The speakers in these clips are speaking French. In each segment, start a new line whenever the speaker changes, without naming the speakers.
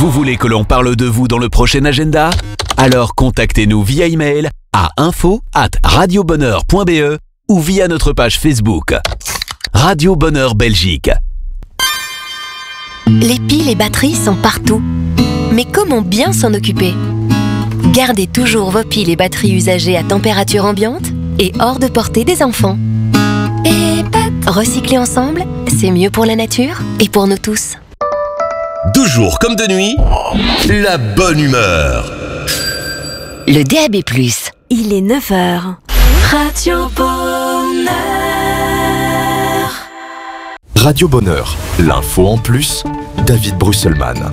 Vous voulez que l'on parle de vous dans le prochain agenda ? Alors contactez-nous via email à info@radiobonheur.be ou via notre page Facebook. Radio Bonheur Belgique.
Les piles et batteries sont partout. Mais comment bien s'en occuper ? Gardez toujours vos piles et batteries usagées à température ambiante et hors de portée des enfants. Et recycler ensemble, c'est mieux pour la nature et pour nous tous.
De jour comme de nuit, la bonne humeur.
Le DAB+.
Il est 9h.
Radio Bonheur.
Radio Bonheur, l'info en plus, David Brusselman.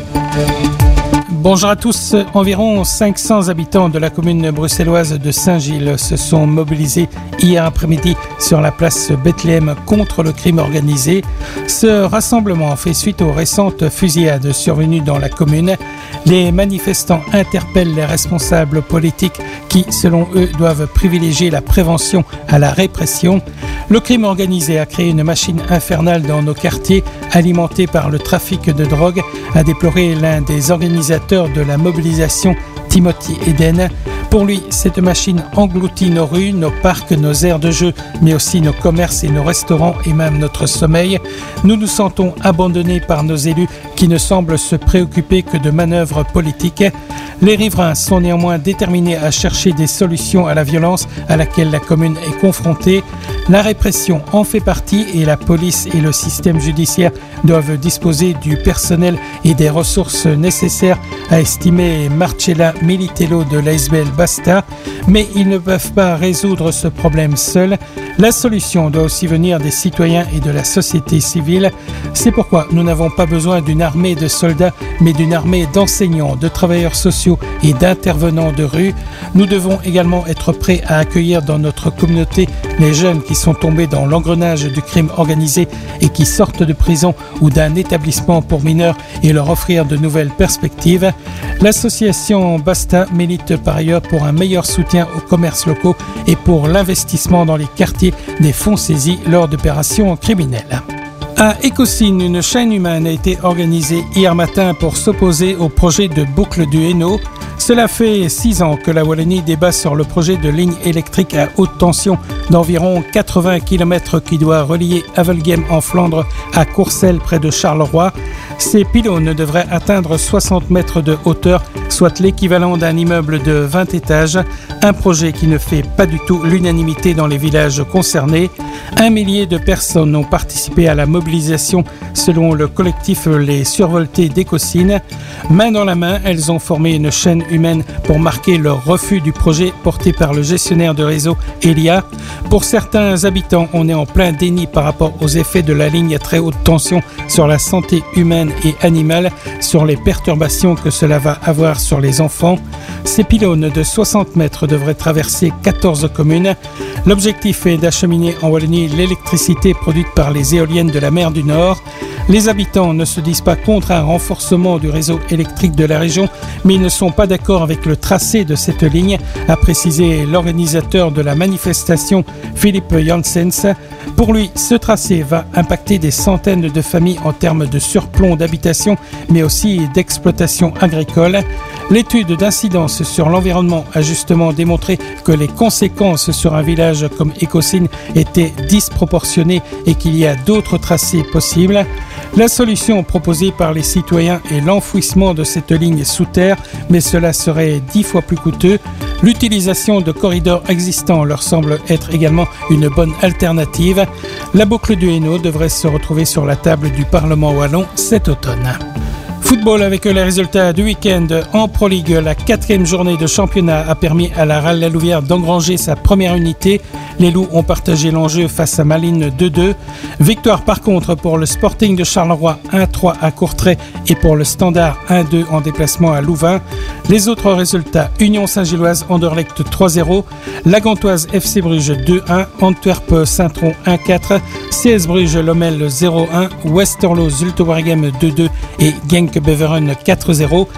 Bonjour à tous. Environ 500 habitants de la commune bruxelloise de Saint-Gilles se sont mobilisés hier après-midi sur la place Bethléem contre le crime organisé. Ce rassemblement fait suite aux récentes fusillades survenues dans la commune. Les manifestants interpellent les responsables politiques qui, selon eux, doivent privilégier la prévention à la répression. Le crime organisé a créé une machine infernale dans nos quartiers, alimentée par le trafic de drogue, a déploré l'un des organisateurs de la mobilisation, Timothy Eden. Pour lui, cette machine engloutit nos rues, nos parcs, nos aires de jeu, mais aussi nos commerces et nos restaurants et même notre sommeil. Nous nous sentons abandonnés par nos élus qui ne semblent se préoccuper que de manœuvres politiques. Les riverains sont néanmoins déterminés à chercher des solutions à la violence à laquelle la commune est confrontée. La répression en fait partie et la police et le système judiciaire doivent disposer du personnel et des ressources nécessaires, a estimé Marcella Militello de l'ASBL Basta. Mais ils ne peuvent pas résoudre ce problème seuls. La solution doit aussi venir des citoyens et de la société civile. C'est pourquoi nous n'avons pas besoin d'une armée de soldats, mais d'une armée d'enseignants, de travailleurs sociaux et d'intervenants de rue. Nous devons également être prêts à accueillir dans notre communauté les jeunes qui sont tombés dans l'engrenage du crime organisé et qui sortent de prison ou d'un établissement pour mineurs et leur offrir de nouvelles perspectives. L'association Basta milite par ailleurs pour un meilleur soutien aux commerces locaux et pour l'investissement dans les quartiers des fonds saisis lors d'opérations criminelles. À Écosine, une chaîne humaine a été organisée hier matin pour s'opposer au projet de boucle du Hainaut. Cela fait 6 ans que la Wallonie débat sur le projet de ligne électrique à haute tension d'environ 80 km qui doit relier Avelgem en Flandre à Courcelles près de Charleroi. Ces pylônes devraient atteindre 60 mètres de hauteur, soit l'équivalent d'un immeuble de 20 étages. Un projet qui ne fait pas du tout l'unanimité dans les villages concernés. 1 millier de personnes ont participé à la mobilisation selon le collectif Les Survoltés d'Écosine. Main dans la main, elles ont formé une chaîne humaine pour marquer leur refus du projet porté par le gestionnaire de réseau Elia. Pour certains habitants, on est en plein déni par rapport aux effets de la ligne à très haute tension sur la santé humaine et animale, sur les perturbations que cela va avoir sur les enfants. Ces pylônes de 60 mètres devraient traverser 14 communes. L'objectif est d'acheminer en Wallonie l'électricité produite par les éoliennes de la mer du Nord. Les habitants ne se disent pas contre un renforcement du réseau électrique de la région, mais ils ne sont pas d'accord avec le tracé de cette ligne, a précisé l'organisateur de la manifestation, Philippe Janssens. Pour lui, ce tracé va impacter des centaines de familles en termes de surplomb d'habitation, mais aussi d'exploitation agricole. L'étude d'incidence sur l'environnement a justement démontré que les conséquences sur un village comme Écosine étaient disproportionnées et qu'il y a d'autres tracés possibles. La solution proposée par les citoyens est l'enfouissement de cette ligne sous terre, mais cela serait 10 fois plus coûteux. L'utilisation de corridors existants leur semble être également une bonne alternative. La boucle du Hainaut devrait se retrouver sur la table du Parlement wallon cet automne. Football avec les résultats du week-end en Pro League. La 4e journée de championnat a permis à la RAL La Louvière d'engranger sa première unité. Les Loups ont partagé l'enjeu face à Malines 2-2. Victoire par contre pour le Sporting de Charleroi 1-3 à Courtrai et pour le Standard 1-2 en déplacement à Louvain. Les autres résultats: Union Saint-Gilloise Anderlecht 3-0, La Gantoise FC Bruges 2-1, Antwerp Saint-Tron 1-4, CS Bruges Lommel 0-1, Westerlo Zulte Waregem 2-2 et Genk Beveren 4-0.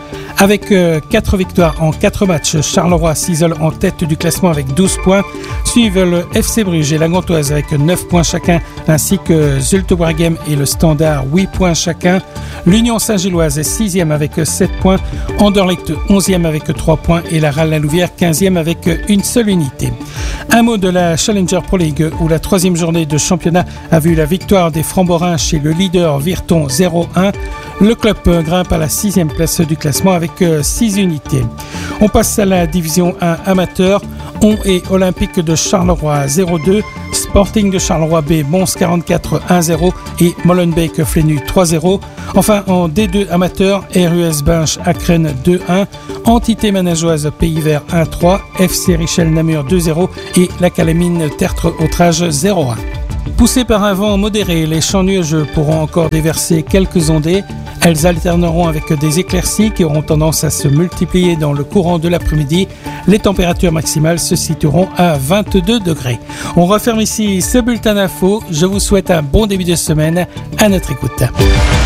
Avec 4 victoires en 4 matchs, Charleroi s'isole en tête du classement avec 12 points. Suivent le FC Bruges et la Gantoise avec 9 points chacun, ainsi que Zulte Waregem et le Standard 8 points chacun. L'Union Saint-Gilloise est 6e avec 7 points, Anderlecht 11e avec 3 points et la Rall-la-Louvière 15e avec une seule unité. Un mot de la Challenger Pro League où la 3e journée de championnat a vu la victoire des Framborins chez le leader Virton 0-1. Le club grimpe à la 6e place du classement avec 6 unités. On passe à la division 1 amateur. On et Olympique de Charleroi 0-2, Sporting de Charleroi B, Mons 44 1-0 et Molenbeek Flenu 3-0. Enfin en D2 amateur, RUS Binche Acren 2-1, Entité Manageoise Pays Vert 1-3, FC Richel Namur 2-0 et la Calamine Tertre Autrage 0-1. Poussées par un vent modéré, les champs nuageux pourront encore déverser quelques ondées. Elles alterneront avec des éclaircies qui auront tendance à se multiplier dans le courant de l'après-midi. Les températures maximales se situeront à 22 degrés. On referme ici ce bulletin d'info. Je vous souhaite un bon début de semaine à notre écoute.